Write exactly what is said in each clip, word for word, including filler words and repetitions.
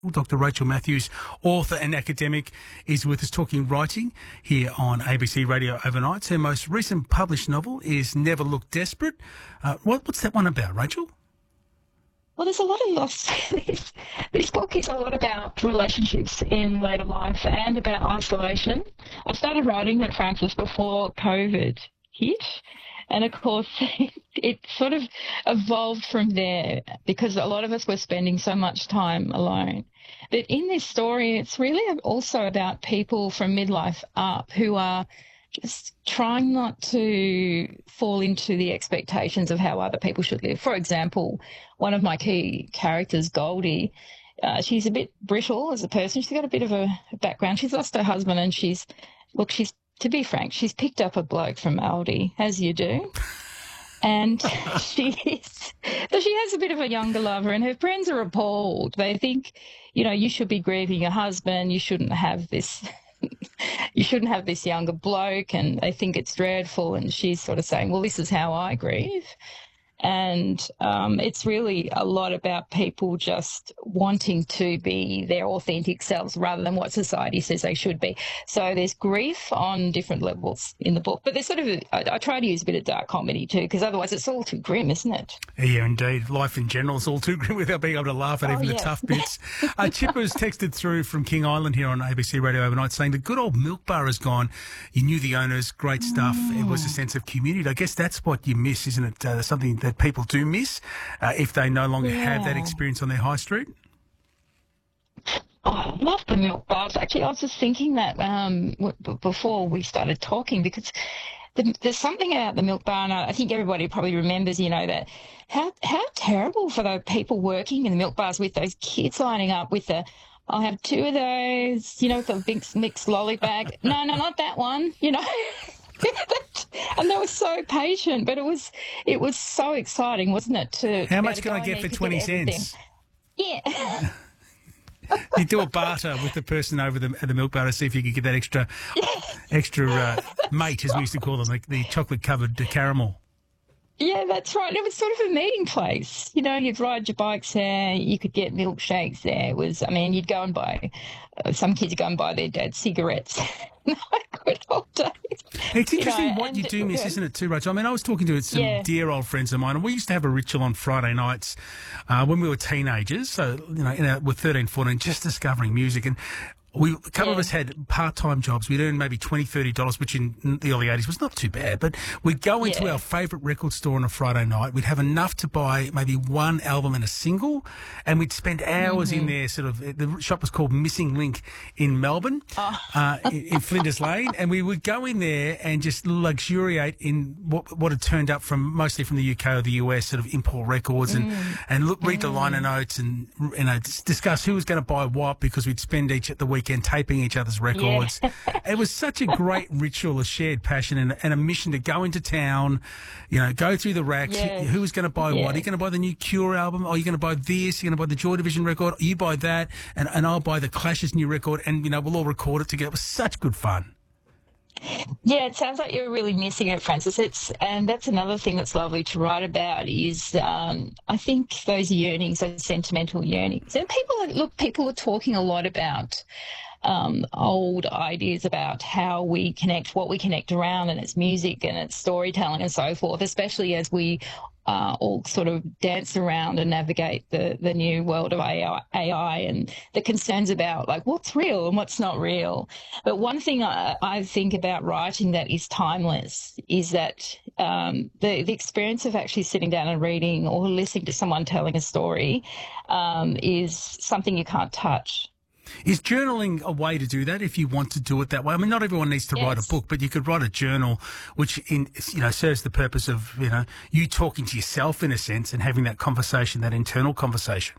Doctor Rachel Matthews, author and academic, is with us talking writing here on A B C Radio Overnights. Her most recent published novel is Never Look Desperate. Uh, what, what's that one about, Rachel? Well, there's a lot of loss. this, this book is a lot about relationships in later life and about isolation. I started writing it, Francis, before COVID hit. And, of course, it sort of evolved from there because a lot of us were spending so much time alone. But in this story, it's really also about people from midlife up who are just trying not to fall into the expectations of how other people should live. For example, one of my key characters, Goldie, uh, she's a bit brittle as a person. She's got a bit of a background. She's lost her husband and she's, look, she's, to be frank, she's picked up a bloke from Aldi, as you do. And she is, so she has a bit of a younger lover and her friends are appalled. They think, you know, you should be grieving your husband. You shouldn't have this, you shouldn't have this younger bloke. And they think it's dreadful. And she's sort of saying, well, this is how I grieve. And um, it's really a lot about people just wanting to be their authentic selves rather than what society says they should be. So there's grief on different levels in the book. But there's sort of, a, I, I try to use a bit of dark comedy too, because otherwise it's all too grim, isn't it? Yeah, indeed. Life in general is all too grim without being able to laugh at Oh, even yeah. the tough bits. uh, Chipper's texted through from King Island here on A B C Radio Overnight saying the good old milk bar is gone. You knew the owners, great stuff. Mm. It was a sense of community. I guess that's what you miss, isn't it? Uh, something that people do miss uh, if they no longer Yeah. have that experience on their high street. Oh, I love the milk bars. Actually, I was just thinking that um, w- b- before we started talking because the, there's something about the milk bar, and I I think everybody probably remembers, you know, that how how terrible for those people working in the milk bars with those kids lining up with the, I'll have two of those, you know, with the big mixed lolly bag. No, no, not that one, you know. And they were so patient, but it was it was so exciting, wasn't it? To How to be much able to can go I in get there, for you could twenty everything. cents? Yeah. You do a barter with the person over the, at the milk bar to see if you could get that extra, extra uh, mate, as we used to call them, like the chocolate-covered caramel. Yeah, that's right. It was sort of a meeting place. You know, you'd ride your bikes there. You could get milkshakes there. It was, I mean, you'd go and buy, uh, some kids would go and buy their dad's cigarettes. Good old days. It's interesting You know, what you and- do miss, yeah. isn't it, too, Rachel? I mean, I was talking to some Yeah. dear old friends of mine, and we used to have a ritual on Friday nights uh, when we were teenagers, so, you know, in our, we're thirteen, fourteen, just discovering music. And we, a couple of Yeah. us had part-time jobs. We'd earn maybe twenty dollars, thirty dollars, which in the early eighties was not too bad. But we'd go into Yeah. our favourite record store on a Friday night. We'd have enough to buy maybe one album and a single, and we'd spend hours in there. Sort of, the shop was called Missing Link in Melbourne, uh, in, in Flinders Lane, and we would go in there and just luxuriate in what, what had turned up from mostly from the U K or the U S, sort of import records, and and look, read the liner notes and you know dis- discuss who was going to buy what because we'd spend each at the weekend taping each other's records. It was such a great ritual, a shared passion, and, and a mission to go into town, you know, go through the racks. Yeah. Who, who was going to buy Yeah. what? Are you going to buy the new Cure album? Or are you going to buy this? You're going to buy the Joy Division record? You buy that, and, and I'll buy the Clash's new record, and you know we'll all record it together. It was such good fun. Yeah, it sounds like you're really missing it, Francis. It's and that's another thing that's lovely to write about is um, I think those yearnings, those sentimental yearnings. And people are, look, people are talking a lot about um, old ideas about how we connect, what we connect around, and it's music and it's storytelling and so forth, especially as we uh, all sort of dance around and navigate the, the new world of A I, A I and the concerns about like what's real and what's not real. But one thing I, I think about writing that is timeless is that um, the, the experience of actually sitting down and reading or listening to someone telling a story um, is something you can't touch. Is journaling a way to do that if you want to do it that way? I mean, not everyone needs to write a Yes. book, but you could write a journal which, in, you know, serves the purpose of, you know, you talking to yourself in a sense and having that conversation, that internal conversation.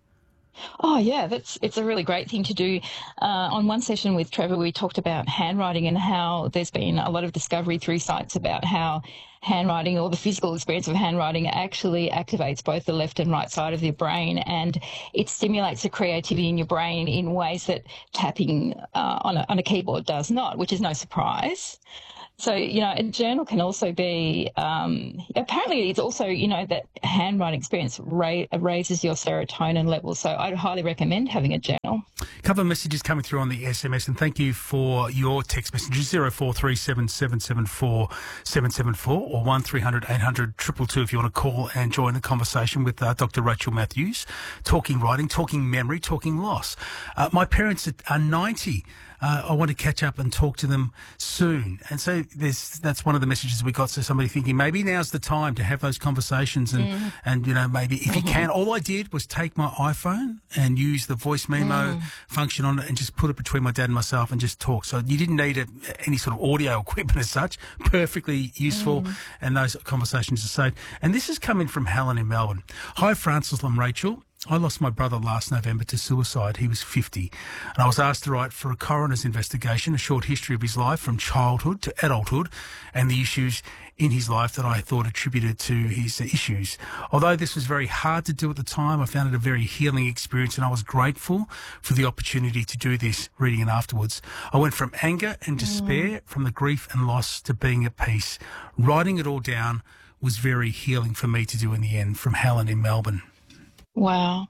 Oh, yeah, that's it's a really great thing to do. Uh, on one session with Trevor, we talked about handwriting and how there's been a lot of discovery through science about how handwriting or the physical experience of handwriting actually activates both the left and right side of your brain, and it stimulates the creativity in your brain in ways that tapping uh, on, a, on a keyboard does not, which is no surprise. So, you know, a journal can also be, um, apparently it's also, you know, that handwriting experience ra- raises your serotonin levels. So I'd highly recommend having a journal. A couple of messages coming through on the S M S, and thank you for your text messages, zero four three seven seven seven four seven seven four or one three hundred eight hundred two two two if you want to call and join the conversation with uh, Doctor Rachel Matthews, talking writing, talking memory, talking loss. Uh, my parents are ninety. Uh, I want to catch up and talk to them soon. And so there's, that's one of the messages we got. So somebody thinking maybe now's the time to have those conversations and, mm. and you know, maybe if you can. All I did was take my iPhone and use the voice memo mm. function on it and just put it between my dad and myself and just talk. So you didn't need a, any sort of audio equipment as such. Perfectly useful. Mm. And those conversations are saved. And this is coming from Helen in Melbourne. Hi, Francis and Rachel. I lost my brother last November to suicide. He was fifty. And I was asked to write for a coroner's investigation, a short history of his life from childhood to adulthood and the issues in his life that I thought attributed to his issues. Although this was very hard to do at the time, I found it a very healing experience and I was grateful for the opportunity to do this, reading it afterwards. I went from anger and despair, mm. from the grief and loss to being at peace. Writing it all down was very healing for me to do in the end, from Helen in Melbourne. Wow.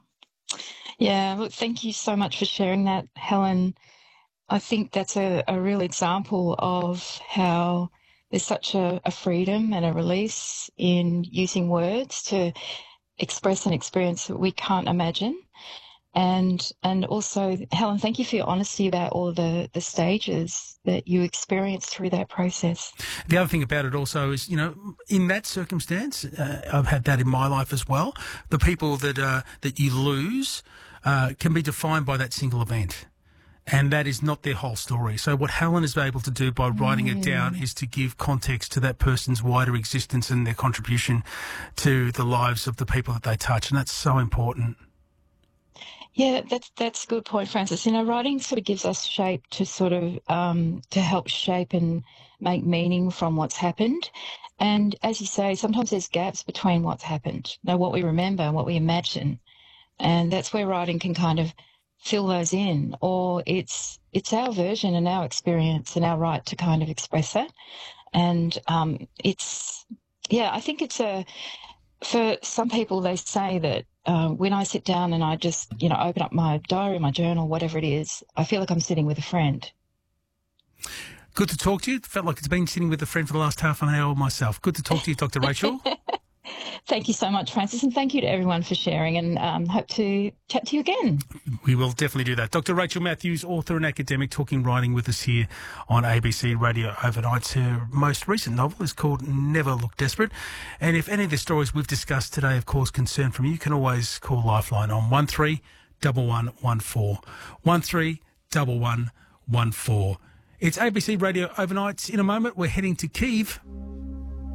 Yeah, look, thank you so much for sharing that, Helen. I think that's a, a real example of how there's such a, a freedom and a release in using words to express an experience that we can't imagine. And and also, Helen, thank you for your honesty about all the, the stages that you experienced through that process. The other thing about it also is, you know, in that circumstance, uh, I've had that in my life as well. The people that uh, that you lose uh, can be defined by that single event. And that is not their whole story. So what Helen is able to do by writing mm. it down is to give context to that person's wider existence and their contribution to the lives of the people that they touch. And that's so important. Yeah, that's that's a good point, Francis. You know, writing sort of gives us shape to sort of um, to help shape and make meaning from what's happened. And as you say, sometimes there's gaps between what's happened, you know, what we remember and what we imagine, and that's where writing can kind of fill those in. Or it's it's our version and our experience and our right to kind of express that. And um, it's yeah, I think it's a for some people they say that. Uh, when I sit down and I just, you know, open up my diary, my journal, whatever it is, I feel like I'm sitting with a friend. Good to talk to you. Felt like it's been sitting with a friend for the last half an hour myself. Good to talk to you, Doctor Rachel. Thank you so much, Francis, and thank you to everyone for sharing, and um, hope to chat to you again. We will definitely do that. Doctor Rachel Matthews, author and academic, talking writing with us here on A B C Radio overnight. Her most recent novel is called Never Look Desperate. And if any of the stories we've discussed today, of course, concern from you, you can always call Lifeline on one three one one one four. one three one one one four. It's A B C Radio overnight. In a moment, we're heading to Kyiv.